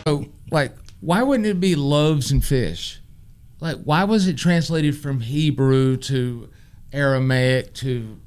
So, like, why wouldn't it be loaves and fish? Like, why was it translated from Hebrew to Aramaic to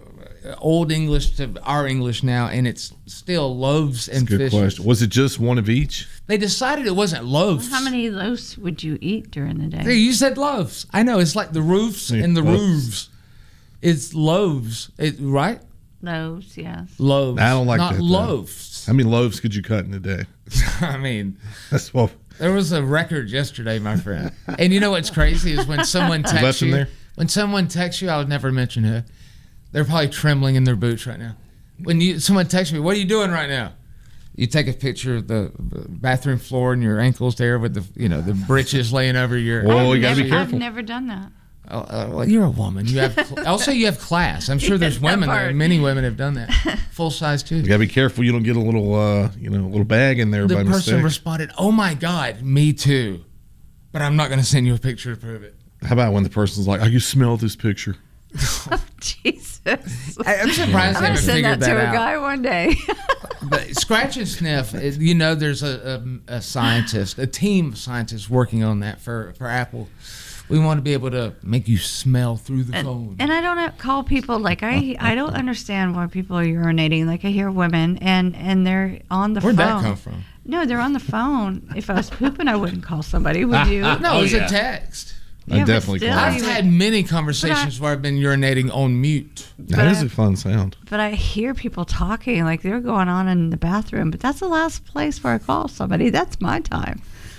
Old English to our English now, and it's still loaves and Good fish? question. Was it just one of each? They decided it wasn't loaves. How many loaves would you eat during the day? You said loaves. I know. It's like the roofs and the roofs. It's loaves. Right? Loaves, yes. Loaves. I don't like not that. Loaves. How many loaves could you cut in a day? I mean, that's what. There was a record yesterday, my friend. And you know what's crazy is when someone texts you. There? When someone texts you, I would never mention who. They're probably trembling in their boots right now. When someone texts me, what are you doing right now? You take a picture of the bathroom floor and your ankles there with the britches laying over your. Oh, you gotta be careful. I've never done that. Well, you're a woman. You have also you have class. I'm sure there's women there. Many women have done that. Full size too. You gotta be careful. You don't get a little little bag in there by mistake. The person responded, "Oh my God, me too," but I'm not going to send you a picture to prove it. How about when the person's like, "Oh, you smell this picture"? Oh, Jesus! I'm surprised they haven't figured that out. I'm send that to a guy one day. But scratch and sniff. There's a scientist, a team of scientists working on that for Apple. We want to be able to make you smell through the phone. And I don't call people like I don't understand why people are urinating. Like I hear women and they're on the phone. Where'd that come from? No, they're on the phone. If I was pooping, I wouldn't call somebody. Would you? No, it was a text. I definitely call. I've had many conversations where I've been urinating on mute. That is a fun sound. But I hear people talking like they're going on in the bathroom. But that's the last place where I call somebody. That's my time.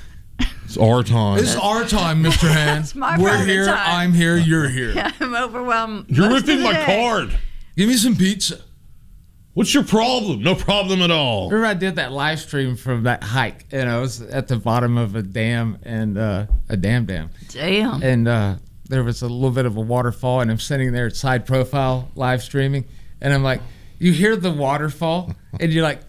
It's our time. It's our time, Mr. Hand. We're here. Time. I'm here. You're here. Yeah, I'm overwhelmed. You're ripping my card. Give me some pizza. What's your problem? No problem at all. Remember I did that live stream from that hike, and I was at the bottom of a dam and a dam. Damn. And there was a little bit of a waterfall, and I'm sitting there at side profile live streaming, and I'm like, you hear the waterfall, and you're like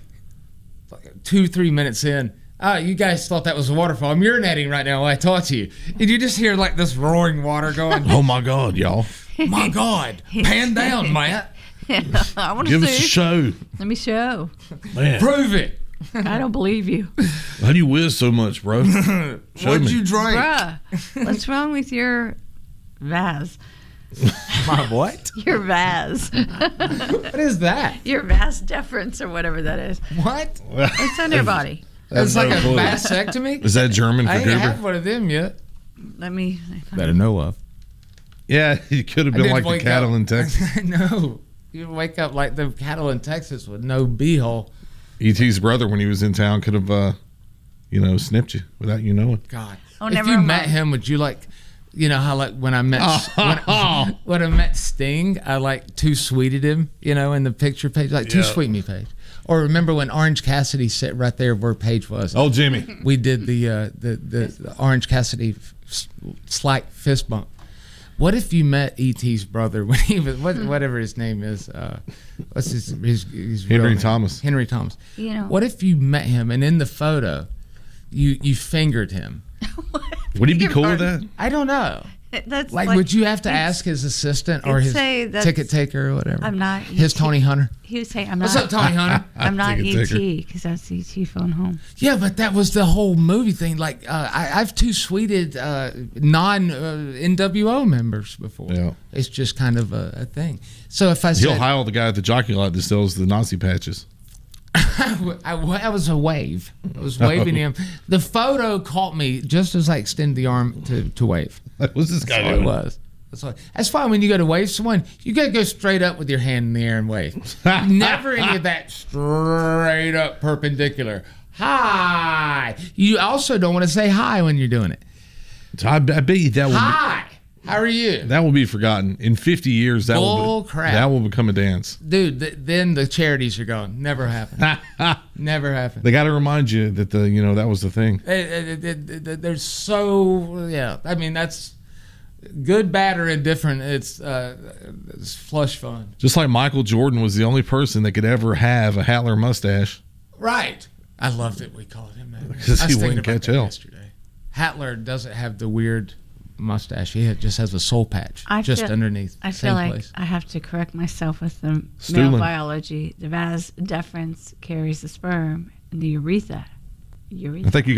2-3 minutes in. You guys thought that was a waterfall. I'm urinating right now while I talk to you. And you just hear like this roaring water going. Oh my God, y'all. My God. Pan down, Matt. I want to Give us a show. Let me show. Man. Prove it. I don't believe you. How do you whiz so much, bro? What'd you drink? Bruh, what's wrong with your vase? My what? Your vase. What is that? Your vas deferens or whatever that is. What? It's on your body. It's like a vasectomy? Is that German for I ain't goober? had one of them yet. Let me. That I know of. Yeah, it could have been like the cattle in Texas. No. You wake up like the cattle in Texas with no beehole. E.T.'s brother, when he was in town, could have, snipped you without you knowing. God. Oh, if you met him, would you like, how like when I met when I met Sting, I like too sweeted him, in the picture page, like too sweet me page. Or remember when Orange Cassidy sat right there where Paige was? Oh, Jimmy. We did the Orange Cassidy slight fist bump. What if you met E.T.'s brother when he was whatever his name is? What's his Henry Thomas. Henry Thomas. What if you met him and in the photo, you fingered him? Would he be cool with that? I don't know. That's like would you have to ask his assistant or his ticket taker or whatever? I'm not his E.T. Tony Hunter. He would say, "I'm What's not." What's up, Tony Hunter? I'm not E.T. because that's E.T. phone home. Yeah, but that was the whole movie thing. Like I've too sweeted non-NWO members before. Yeah, it's just kind of a thing. So if I said, he'll hire the guy at the jockey lot that sells the Nazi patches. I was a wave. I was waving him. The photo caught me just as I extended the arm to wave. What's this guy doing? It was. That's fine when you go to wave someone. You got to go straight up with your hand in the air and wave. Never any of that straight up perpendicular. Hi. You also don't want to say hi when you're doing it. So I bet you that will hi. How are you? That will be forgotten. In 50 years, that will become a dance. Dude, then the charities are gone. Never happened. Never happened. They got to remind you that that was the thing. There's I mean, that's good, bad, or indifferent. It's flush fun. Just like Michael Jordan was the only person that could ever have a Hattler mustache. Right. I loved it. We called him that. Because he wouldn't catch hell. Yesterday. Hattler doesn't have the weird mustache. He just has a soul patch underneath. I feel like I have to correct myself with the male biology. The vas deferens carries the sperm, and the urethra Yuri. I think you